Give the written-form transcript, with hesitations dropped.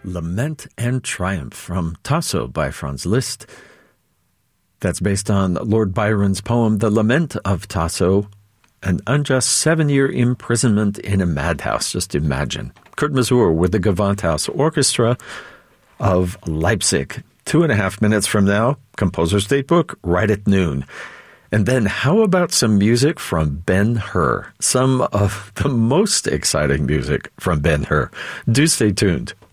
Lament and Triumph from Tasso by Franz Liszt. That's based on Lord Byron's poem, The Lament of Tasso, an unjust 7-year imprisonment in a madhouse. Just imagine. Kurt Masur with the Gewandhaus Orchestra of Leipzig. 2.5 minutes from now, Composer's Datebook, right at noon. And then how about some music from Ben-Hur? Some of the most exciting music from Ben-Hur. Do stay tuned.